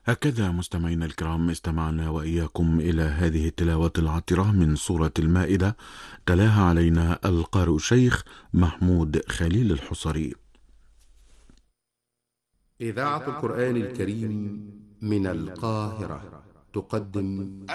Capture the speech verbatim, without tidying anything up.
هكذا مستمعينا الكرام استمعنا وإياكم إلى هذه التلاوة العطرة من سورة المائدة، تلاها علينا القارئ الشيخ محمود خليل الحصري. إذاعة القرآن الكريم من القاهرة تقدم